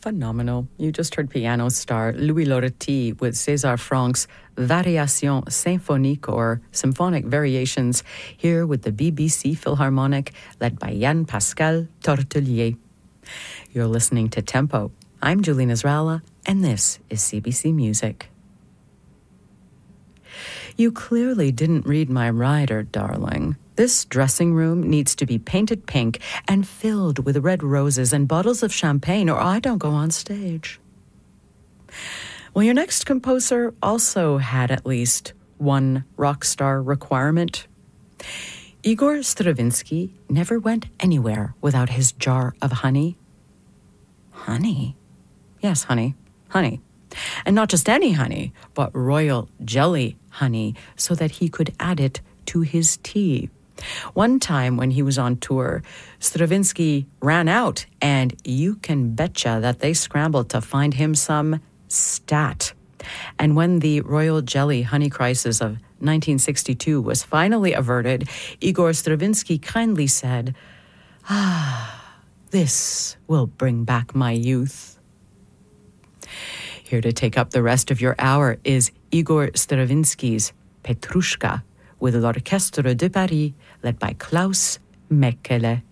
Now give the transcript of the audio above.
phenomenal. You just heard piano star Louis Loretti with César Franck's Variations Symphoniques, or Symphonic Variations, here with the BBC Philharmonic, led by Yann-Pascal Tortelier. You're listening to Tempo. I'm Julie Nasrallah, and this is CBC Music. You clearly didn't read my rider, darling. This dressing room needs to be painted pink and filled with red roses and bottles of champagne, or I don't go on stage. Well, your next composer also had at least one rock star requirement. Igor Stravinsky never went anywhere without his jar of honey. Honey? Yes, honey. Honey. And not just any honey, but royal jelly honey, so that he could add it to his tea. One time when he was on tour, Stravinsky ran out, and you can betcha that they scrambled to find him some stat. And when the royal jelly honey crisis of 1962 was finally averted, Igor Stravinsky kindly said, "This will bring back my youth." Here to take up the rest of your hour is Igor Stravinsky's Petrushka with l'Orchestre de Paris, led by Klaus Mekele.